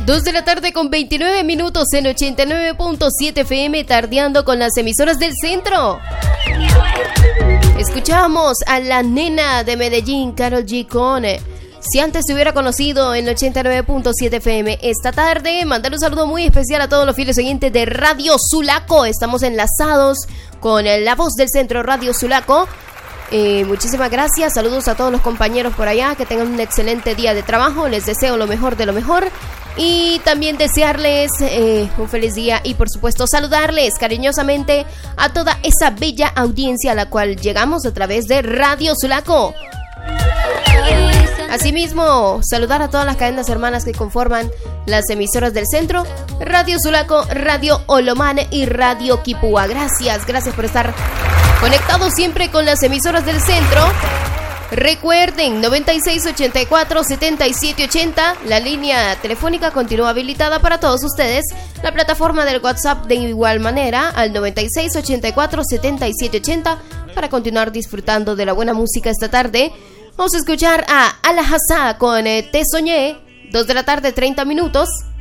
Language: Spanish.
2 de la tarde con 29 minutos en 89.7 FM, tardeando con las emisoras del centro. Escuchamos a la nena de Medellín, Karol G con Si antes te hubiera conocido en 89.7 FM. Esta tarde, mandar un saludo muy especial a todos los fieles oyentes de Radio Sulaco. Estamos enlazados con la voz del centro, Radio Sulaco. Muchísimas gracias, saludos a todos los compañeros por allá, que tengan un excelente día de trabajo, les deseo lo mejor de lo mejor y también desearles un feliz día y por supuesto saludarles cariñosamente a toda esa bella audiencia a la cual llegamos a través de Radio Sulaco. Asimismo, saludar a todas las cadenas hermanas que conforman las emisoras del centro, Radio Sulaco, Radio Olomán y Radio Quipúa. Gracias por estar conectados siempre con las emisoras del centro. Recuerden, 9684-7780, la línea telefónica continúa habilitada para todos ustedes. La plataforma del WhatsApp de igual manera al 9684-7780 para continuar disfrutando de la buena música esta tarde. Vamos a escuchar a Alahazá con Te Soñé, 2 de la tarde, 30 minutos.